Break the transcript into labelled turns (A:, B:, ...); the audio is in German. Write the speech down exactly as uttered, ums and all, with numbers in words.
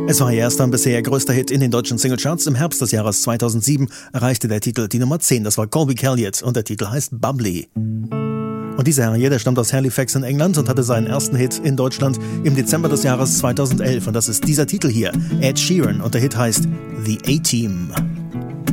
A: Es war ihr erster und bisher größter Hit in den deutschen Singlecharts. Im Herbst des Jahres zweitausendsieben erreichte der Titel die Nummer zehn. Das war Colby Calliot und der Titel heißt Bubbly. Und dieser Herr hier, der stammt aus Halifax in England und hatte seinen ersten Hit in Deutschland im Dezember des Jahres zweitausendelf. Und das ist dieser Titel hier, Ed Sheeran, und der Hit heißt The A-Team.